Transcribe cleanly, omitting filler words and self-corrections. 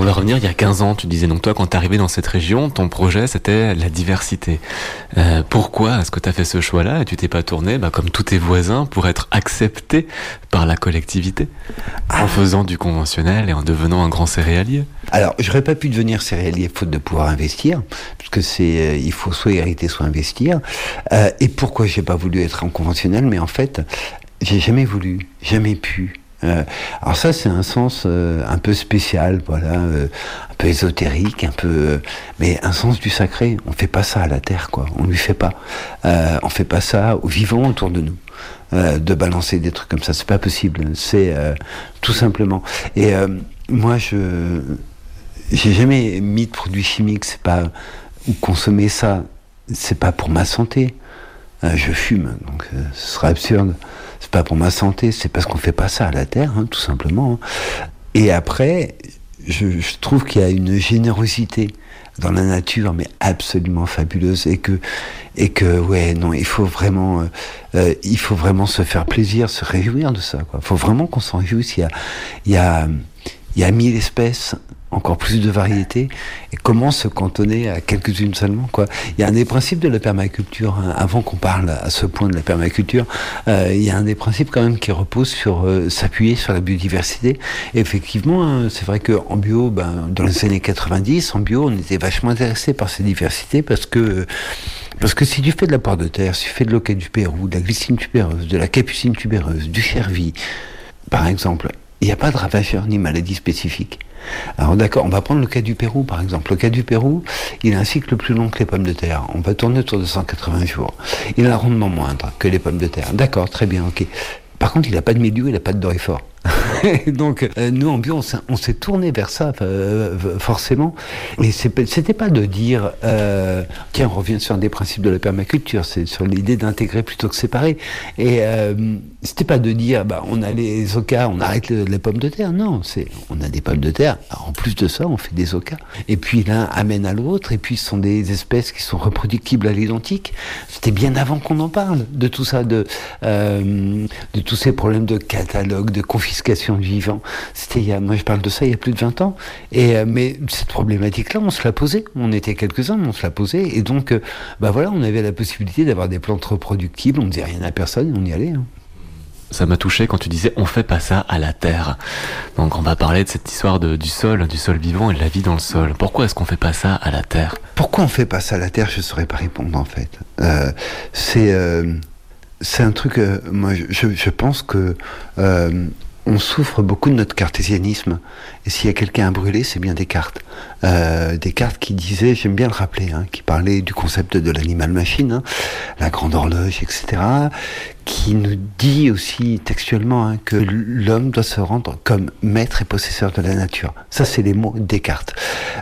On va revenir il y a 15 ans, tu disais. Donc toi, quand t'es arrivé dans cette région, ton projet, c'était la diversité. Pourquoi est-ce que t'as fait ce choix-là et tu t'es pas tourné, comme tous tes voisins, pour être accepté par la collectivité en faisant du conventionnel et en devenant un grand céréalier? Alors, j'aurais pas pu devenir céréalier faute de pouvoir investir, parce que il faut soit hériter, soit investir. Et pourquoi j'ai pas voulu être en conventionnel? Mais en fait, j'ai jamais voulu, jamais pu. Alors ça, c'est un sens un peu spécial, voilà, un peu ésotérique, mais un sens du sacré. On fait pas ça à la terre, quoi. On lui fait pas. On fait pas ça aux vivants autour de nous. De balancer des trucs comme ça, c'est pas possible. C'est tout simplement. Et moi, j'ai jamais mis de produits chimiques. C'est pas ou consommer ça. C'est pas pour ma santé. Je fume, donc ce serait absurde. C'est pas pour ma santé, c'est parce qu'on fait pas ça à la terre, tout simplement. Et après, je trouve qu'il y a une générosité dans la nature, mais absolument fabuleuse, et que ouais, non, il faut vraiment se faire plaisir, se réjouir de ça, quoi. Il faut vraiment qu'on s'en réjouisse. Il y a 1000 espèces, encore plus de variétés, et comment se cantonner à quelques-unes seulement, quoi. Il y a un des principes de la permaculture, avant qu'on parle à ce point de la permaculture, il y a un des principes quand même qui repose sur s'appuyer sur la biodiversité. Et effectivement, c'est vrai qu'en bio, dans les années 90, en bio, on était vachement intéressé par ces diversités, parce que si tu fais de la poire de terre, si tu fais de l'oca du Pérou, de la glycine tubéreuse, de la capucine tubéreuse, du chervi, par exemple, il n'y a pas de ravageurs ni maladies spécifiques. Alors d'accord, on va prendre le cas du Pérou par exemple. Le cas du Pérou, il a un cycle plus long que les pommes de terre. On va tourner autour de 180 jours. Il a un rendement moindre que les pommes de terre. D'accord, très bien, ok. Par contre, il n'a pas de milieu, il n'a pas de doréfort. Donc, nous, en bio, on s'est tourné vers ça, forcément. Et c'était pas de dire, tiens, on revient sur un des principes de la permaculture, c'est sur l'idée d'intégrer plutôt que séparer. Et c'était pas de dire, on a les ocas, on arrête les pommes de terre. Non, on a des pommes de terre. Alors, en plus de ça, on fait des ocas. Et puis l'un amène à l'autre. Et puis, ce sont des espèces qui sont reproductibles à l'identique. C'était bien avant qu'on en parle de tout ça, de tous ces problèmes de catalogue, de confiscation de vivants. Moi je parle de ça il y a plus de 20 ans. Mais cette problématique-là, on se l'a posée. On était quelques-uns, mais on se l'a posée. Et donc, voilà, on avait la possibilité d'avoir des plantes reproductibles. On ne disait rien à personne, on y allait. Ça m'a touché quand tu disais on fait pas ça à la terre. Donc on va parler de cette histoire du sol vivant et de la vie dans le sol. Pourquoi est-ce qu'on fait pas ça à la terre? Pourquoi on fait pas ça à la terre? Je saurais pas répondre en fait. C'est un truc, moi je pense que on souffre beaucoup de notre cartésianisme. Et s'il y a quelqu'un à brûler, c'est bien Descartes. Descartes qui disait, j'aime bien le rappeler, qui parlait du concept de l'animal-machine, la grande horloge, etc., qui nous dit aussi textuellement que l'homme doit se rendre comme maître et possesseur de la nature. Ça, c'est les mots de Descartes.